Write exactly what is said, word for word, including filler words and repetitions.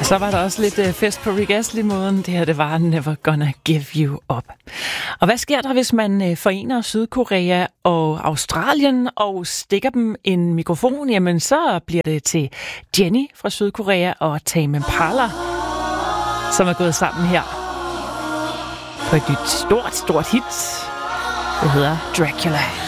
Så var der også lidt øh, fest på Rick Astley-måden. Det her, det var Never Gonna Give You Up. Og hvad sker der, hvis man øh, forener Sydkorea og Australien og stikker dem en mikrofon? Jamen, så bliver det til Jenny fra Sydkorea og Tame Impala, som er gået sammen her på et nyt stort, stort hit. Det hedder Dracula.